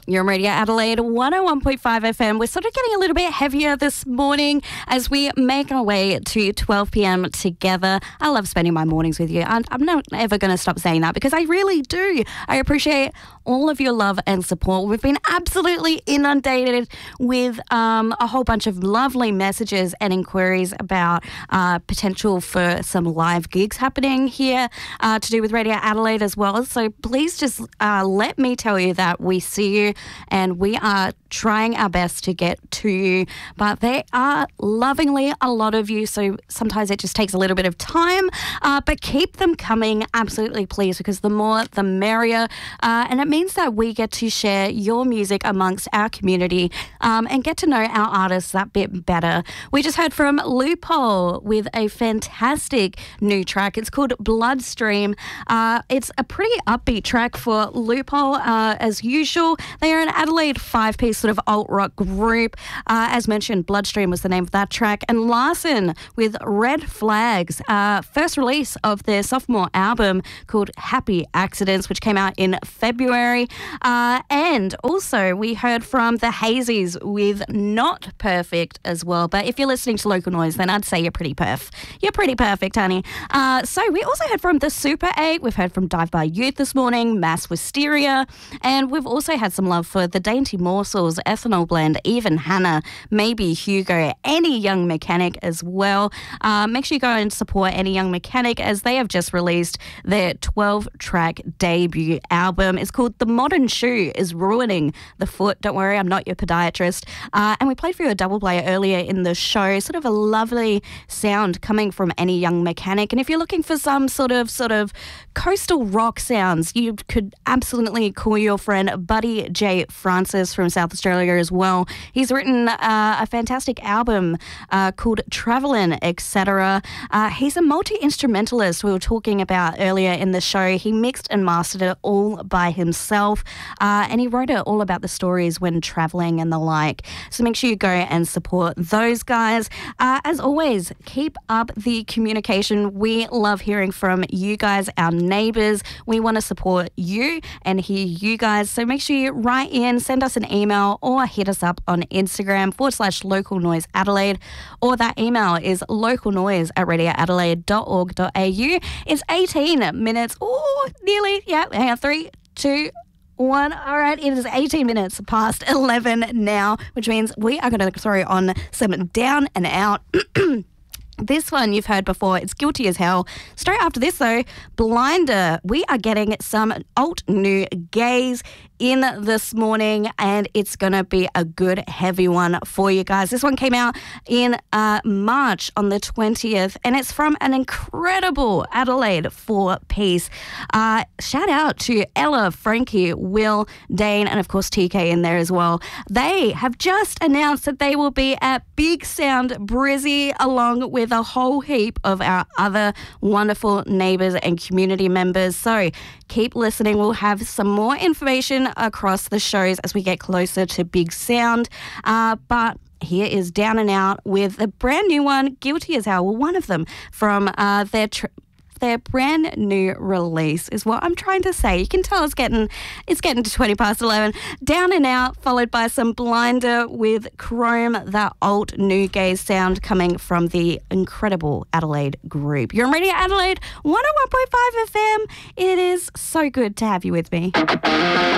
You're on Radio Adelaide 101.5 FM. We're sort of getting a little bit heavier this morning as we make our way to 12 p.m. together. I love spending my mornings with you. I'm not ever going to stop saying that because I really do. I appreciate all of your love and support. We've been absolutely inundated with a whole bunch of lovely messages and inquiries about potential for some live gigs happening here to do with Radio Adelaide as well. So please just let me tell you that we see you and we are trying our best to get to you, but there are lovingly a lot of you, so sometimes it just takes a little bit of time, but keep them coming, absolutely please, because the more the merrier, and it means that we get to share your music amongst our community and get to know our artists that bit better. We just heard from Loophole with a fantastic new track. It's called Bloodstream. It's a pretty upbeat track for Loophole, as usual. They are an Adelaide five-piece sort of alt-rock group. As mentioned, Bloodstream was the name of that track. And Larson with Red Flags, first release of their sophomore album called Happy Accidents, which came out in February. And also we heard from the Hazies with Not Perfect as well. But if you're listening to Local Noise, then I'd say you're pretty You're pretty perfect, honey. So we also heard from the Super 8. We've heard from Dive By Youth this morning, Mass Wisteria. And we've also had some love for the Dainty Morsels, Ethanol Blend, even Hannah, maybe Hugo, Any Young Mechanic as well. Make sure you go and support Any Young Mechanic as they have just released their 12-track debut album. It's called The Modern Shoe is Ruining the Foot. Don't worry, I'm not your podiatrist. And we played for you a double play earlier in the show, sort of a lovely sound coming from Any Young Mechanic. And if you're looking for some sort of coastal rock sounds, you could absolutely call your friend Buddy J. Francis from South Australia as well. He's written a fantastic album called Travelin', etc. He's a multi-instrumentalist we were talking about earlier in the show. He mixed and mastered it all by himself, and he wrote it all about the stories when travelling and the like. So make sure you go and support those guys. As always, keep up the communication. We love hearing from you guys, our neighbours. We want to support you and hear you guys. So make sure you write in, send us an email or hit us up on Instagram /Local Noise Adelaide, or that email is localnoise@radioadelaide.org.au. It's 18 minutes. Oh, nearly. Yeah, hang on. 3, 2, 1. All right, it is 18 minutes past 11 now, which means we are going to throw on some Down and Out. This one you've heard before. It's Guilty as Hell. Straight after this, though, Blinder. We are getting some alt new gaze in this morning, and it's going to be a good, heavy one for you guys. This one came out in March on the 20th, and it's from an incredible Adelaide 4-piece. Shout out to Ella, Frankie, Will, Dane, and of course TK in there as well. They have just announced that they will be at Big Sound Brizzy, along with a whole heap of our other wonderful neighbours and community members. So keep listening. We'll have some more information across the shows as we get closer to Big Sound. But here is Down and Out with a brand new one, Guilty as Hell. Well, one of them from their brand new release is what I'm trying to say. You can tell it's getting to 20 past 11. Down and Out, followed by some Blinder with Chrome, that alt new gaze sound coming from the incredible Adelaide group. You're on Radio Adelaide 101.5 FM. It is so good to have you with me.